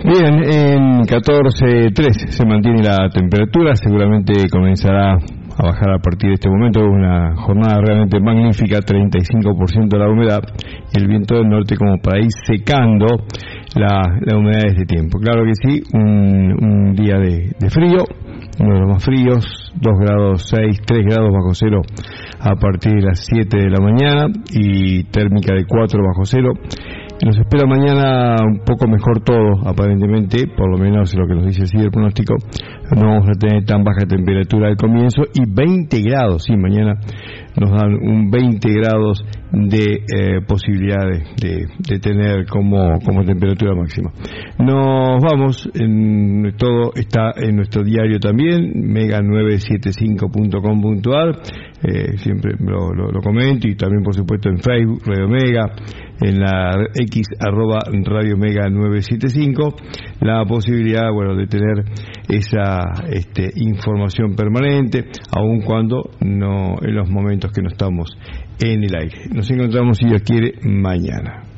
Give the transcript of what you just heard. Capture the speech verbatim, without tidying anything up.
Bien, en catorce trece se mantiene la temperatura, seguramente comenzará a bajar a partir de este momento. Una jornada realmente magnífica, treinta y cinco por ciento de la humedad, y el viento del norte como para ir secando la, la humedad de este tiempo. Claro que sí, un, un día de, de frío, uno de los más fríos, dos grados seis, tres grados bajo cero a partir de las siete de la mañana y térmica de cuatro bajo cero. Nos espera mañana un poco mejor todo, aparentemente, por lo menos lo que nos dice así el pronóstico. No vamos a tener tan baja temperatura al comienzo y veinte grados, sí, mañana nos dan un veinte grados de eh, posibilidades de, de tener como, como temperatura máxima. Nos vamos, en, todo está en nuestro diario también, mega nueve setenta y cinco punto com punto a r, eh, siempre lo, lo, lo comento, y también por supuesto en Facebook, Radio Mega, en la X arroba Radio Mega nueve setenta y cinco, la posibilidad, bueno, de tener esa este, información permanente, aun cuando no en los momentos que no estamos en el aire. Nos encontramos, si Dios quiere, mañana.